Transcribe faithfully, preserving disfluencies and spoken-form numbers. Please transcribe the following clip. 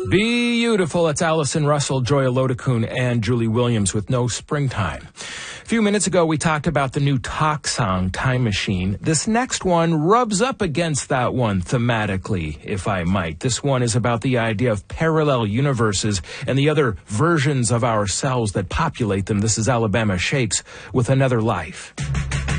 Beautiful. It's Allison Russell, Joya Lodakun, and Julie Williams with No Springtime. A few minutes ago, we talked about the new Talk Song Time Machine. This next one rubs up against that one thematically, if I might. This one is about the idea of parallel universes and the other versions of ourselves that populate them. This is Alabama Shakes with Another Life.